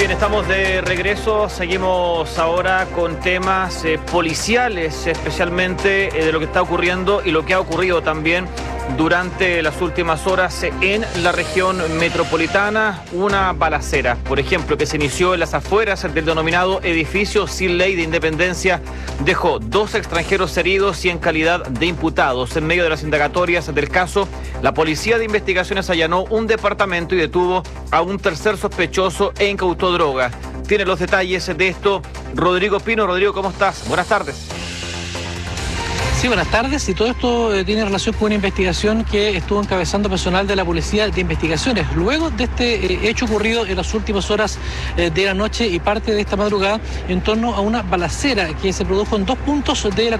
Bien, estamos de regreso, seguimos ahora con temas policiales, especialmente de lo que está ocurriendo y lo que ha ocurrido también durante las últimas horas en la región metropolitana. Una balacera, por ejemplo, que se inició en las afueras del denominado edificio sin ley de Independencia, dejó 2 extranjeros heridos y en calidad de imputados. En medio de las indagatorias del caso, la Policía de Investigaciones allanó un departamento y detuvo a un tercer sospechoso e incautó droga. Tiene los detalles de esto Rodrigo Pino. Rodrigo, ¿cómo estás? Buenas tardes. Sí, buenas tardes. Y todo esto tiene relación con una investigación que estuvo encabezando personal de la Policía de Investigaciones. Luego de este hecho ocurrido en las últimas horas de la noche y parte de esta madrugada en torno a una balacera que se produjo en 2 puntos de la